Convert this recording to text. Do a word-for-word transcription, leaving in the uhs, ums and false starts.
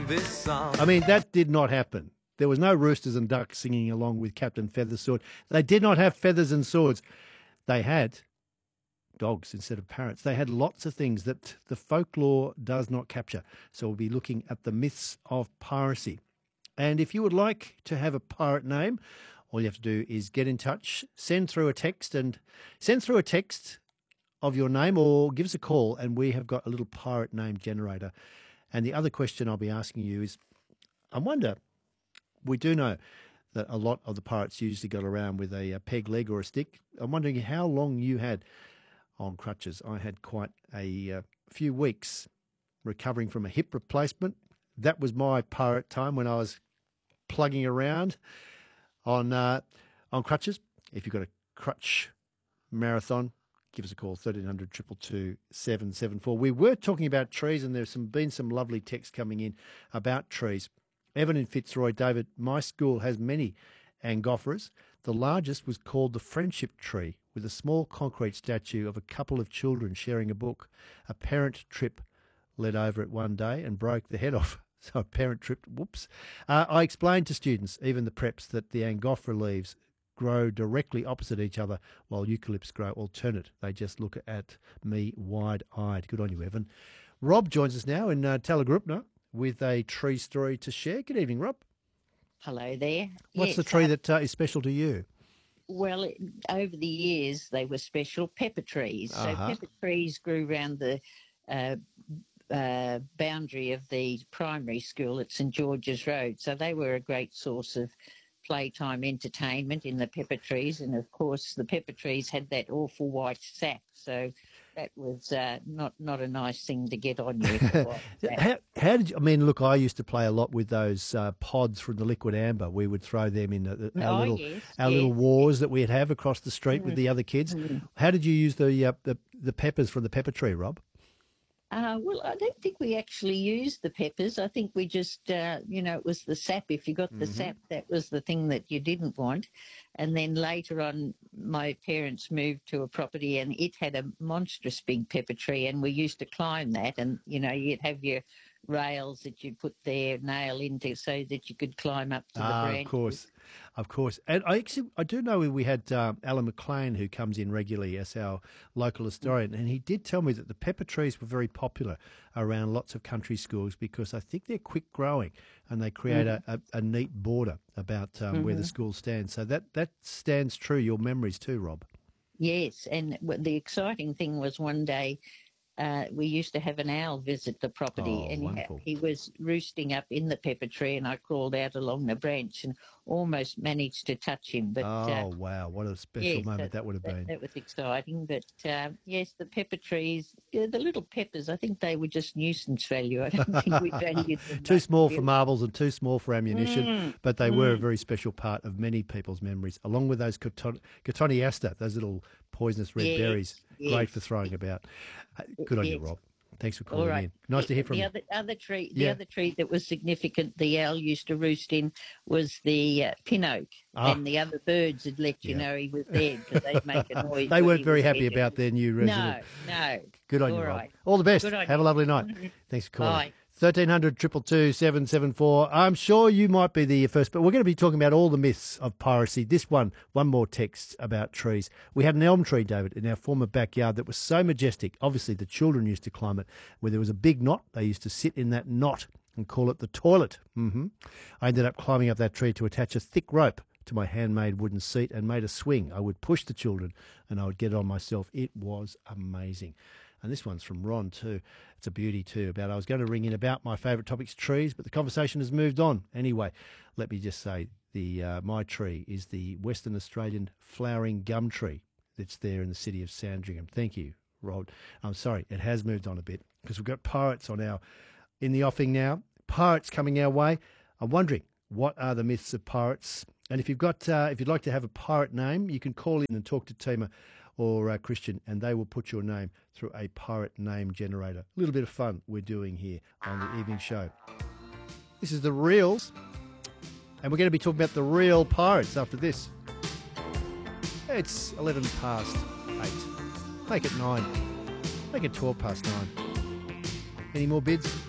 sing this song. I mean, that did not happen. There was no roosters and ducks singing along with Captain Feathersword. They did not have feathers and swords. They had dogs instead of parrots. They had lots of things that the folklore does not capture. So we'll be looking at the myths of piracy. And if you would like to have a pirate name, all you have to do is get in touch, send through a text and send through a text of your name or give us a call and we have got a little pirate name generator. And the other question I'll be asking you is, I wonder, we do know that a lot of the pirates usually got around with a, a peg leg or a stick. I'm wondering how long you had on crutches. I had quite a uh, few weeks recovering from a hip replacement. That was my pirate time when I was plugging around on uh, on crutches. If you've got a crutch marathon, give us a call, thirteen hundred, two two two, seven seven four. We were talking about trees and there's some been some lovely texts coming in about trees. Evan in Fitzroy, David, my school has many angophoras. The largest was called the Friendship Tree, with a small concrete statue of a couple of children sharing a book. A parent trip led over it one day and broke the head off. So a parent tripped, whoops. Uh, I explained to students, even the preps, that the angophora leaves grow directly opposite each other while eucalypts grow alternate. They just look at me wide-eyed. Good on you, Evan. Rob joins us now in uh, Talagrupna with a tree story to share. Good evening, Rob. Hello there. What's yes, the tree uh, that uh, is special to you? Well, it, over the years, they were special pepper trees. Uh-huh. So pepper trees grew around the uh, uh, boundary of the primary school at St George's Road. So they were a great source of playtime entertainment in the pepper trees. And, of course, the pepper trees had that awful white sap. So that was uh, not, not a nice thing to get on you. how, how did you, I mean, look, I used to play a lot with those uh, pods from the liquid amber. We would throw them in the, our, oh, little, yes, our yes. little wars that we'd have across the street Mm. with the other kids. Mm. How did you use the, uh, the the peppers from the pepper tree, Rob? Uh, well, I don't think we actually used the peppers. I think we just, uh, you know, it was the sap. If you got the Mhm. sap, that was the thing that you didn't want. And then later on, my parents moved to a property and it had a monstrous big pepper tree and we used to climb that and, you know, you'd have your rails that you'd put their nail into so that you could climb up to Ah, the branch. of course, of course. And I actually, I do know we had um, Alan McLean who comes in regularly as our local historian, and he did tell me that the pepper trees were very popular around lots of country schools because I think they're quick growing and they create Mm. a, a, a neat border about um, where the Mhm. school stands. So that, that stands true, your memories too, Rob. Yes, and w- the exciting thing was one day uh, we used to have an owl visit the property, Oh, and he, ha- wonderful. he was roosting up in the pepper tree, and I crawled out along the branch and almost managed to touch him. But oh, uh, wow, what a special yes, moment that, would have that, been. that was exciting. But uh, yes, the pepper trees, yeah, the little peppers, I think they were just nuisance value. I don't think we valued them. Too much, small really. for marbles and too small for ammunition, Mm, but they were a mm. very special part of many people's memories, along with those coton- cotoneaster, those little poisonous red Yes, berries, great yes. for throwing about. Uh, Good on you, Yes. Rob. Thanks for All calling right. in. Nice The- to hear from the you. other other tree. The Yeah. other tree that was significant, the owl used to roost in, was the uh, pin oak, Ah. and the other birds had let you Yeah. know he was there because they'd make a noise. They when weren't he very was happy there. about their new resident. No, no. Good on All you, Rob. right. All the best. Good on Have a you. lovely night. Thanks for calling. Bye. thirteen hundred, two two two, seven seven four. I'm sure you might be the first, but we're going to be talking about all the myths of piracy. This one, one more text about trees. We had an elm tree, David, in our former backyard that was so majestic. Obviously, the children used to climb it. Where there was a big knot, they used to sit in that knot and call it the toilet. hmm I ended up climbing up that tree to attach a thick rope to my handmade wooden seat and made a swing. I would push the children and I would get on myself. It was amazing. And this one's from Ron too. It's a beauty too. About I was going to ring in about my favourite topics, trees, but the conversation has moved on. Anyway, let me just say the uh, my tree is the Western Australian flowering gum tree that's there in the city of Sandringham. Thank you, Rod. I'm sorry, it has moved on a bit because we've got pirates on our in the offing now. Pirates coming our way. I'm wondering what are the myths of pirates. And if you've got, uh, if you'd like to have a pirate name, you can call in and talk to Tima or uh, Christian, and they will put your name through a pirate name generator. A little bit of fun we're doing here on the evening show. This is The Reals, and we're going to be talking about the real pirates after this. It's eleven past eight. Make it nine. Make it twelve past nine. Any more bids?